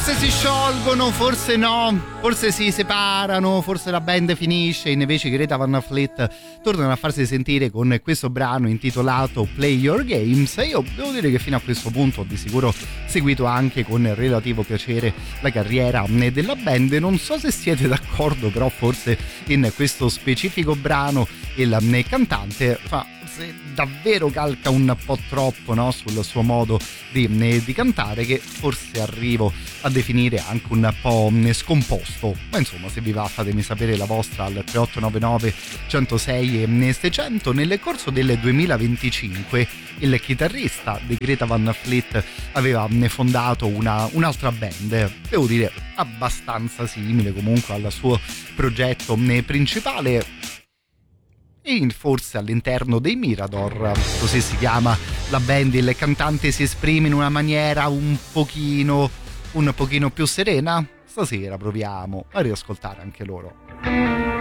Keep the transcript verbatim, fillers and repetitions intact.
Forse si sciolgono, forse no, forse si separano, forse la band finisce, invece Greta Van Fleet tornano a farsi sentire con questo brano intitolato Play Your Games. E io devo dire che fino a questo punto ho di sicuro seguito anche con relativo piacere la carriera della band. Non so se siete d'accordo, però forse in questo specifico brano il cantante fa davvero calca un po' troppo, no, sul suo modo di, di cantare, che forse arrivo a definire anche un po' scomposto. Ma insomma, se vi va fatemi sapere la vostra al tre otto nove nove uno zero sei seicento. Nel corso del duemilaventicinque il chitarrista di Greta Van Fleet aveva fondato una, un'altra band, devo dire abbastanza simile comunque al suo progetto principale, e forse all'interno dei Mirador, così si chiama la band, il cantante si esprime in una maniera un pochino un pochino più serena. Stasera proviamo a riascoltare anche loro.